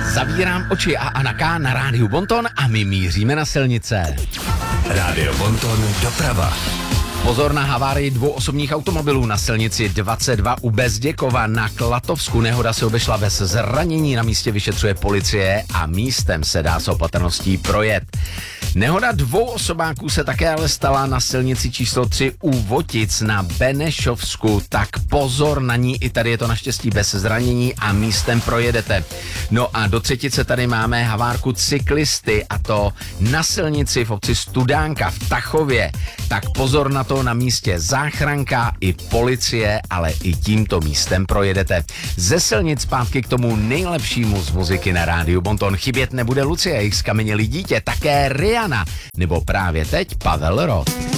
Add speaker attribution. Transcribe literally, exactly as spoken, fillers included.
Speaker 1: Zavírám oči a Anaka na rádiu Bonton a my míříme na silnice.
Speaker 2: Rádio Bonton doprava.
Speaker 1: Pozor na havárii dvou osobních automobilů na silnici dvacet dva u Bezděkova na Klatovsku. Nehoda se obešla bez zranění, na místě vyšetřuje policie a místem se dá s opatrností projet. Nehoda dvou osobáků se také ale stala na silnici číslo tři u Votic na Benešovsku, tak pozor na ní, i tady je to naštěstí bez zranění a místem projedete. No a do třetice tady máme havárku cyklisty, a to na silnici v obci Studánka v Tachově. Tak pozor na to, na místě záchranka i policie, ale i tímto místem projedete. Ze silnic zpátky k tomu nejlepšímu z muziky na rádiu Bonton. Chybět nebude Lucie, jejich skamenělý dítě, také Rihanna, nebo právě teď Pavel Rod.